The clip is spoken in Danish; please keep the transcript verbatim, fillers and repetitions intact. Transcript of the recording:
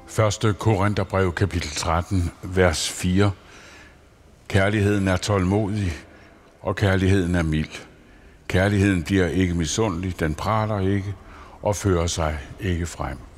første Korintherbrev, kapitel tretten, vers fire. Kærligheden er tålmodig, og kærligheden er mild. Kærligheden bliver ikke misundelig, den praler ikke og fører sig ikke frem.